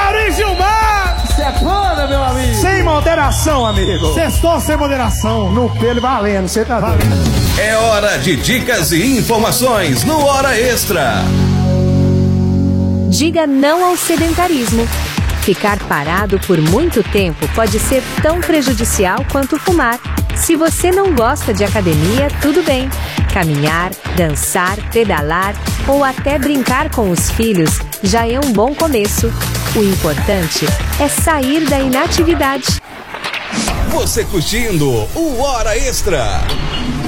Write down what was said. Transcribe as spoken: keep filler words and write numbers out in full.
Mauri Gilmar! Sepana, meu amigo! Sem moderação, amigo! Sextou sem moderação. No pelo valendo, você tá valendo. É hora de dicas e informações no Hora Extra. Diga não ao sedentarismo. Ficar parado por muito tempo pode ser tão prejudicial quanto fumar. Se você não gosta de academia, tudo bem. Caminhar, dançar, pedalar ou até brincar com os filhos já é um bom começo. O importante é sair da inatividade. Você curtindo o Hora Extra.